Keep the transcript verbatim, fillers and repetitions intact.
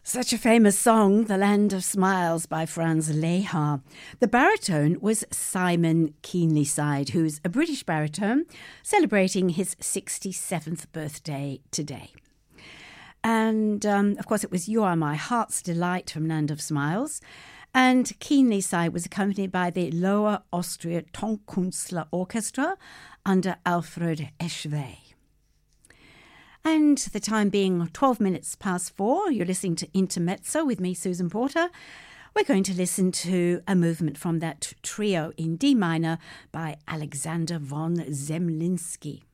Such a famous song, The Land of Smiles by Franz Lehár. The baritone was Simon Keenlyside, who's a British baritone celebrating his sixty-seventh birthday today. And, um, of course, it was You Are My Heart's Delight from Land of Smiles. And Keenlyside was accompanied by the Lower Austria Tonkünstler Orchestra under Alfred Eschwey. And the time being twelve minutes past four, you're listening to Intermezzo with me, Susan Porter. We're going to listen to a movement from that trio in D minor by Alexander von Zemlinsky.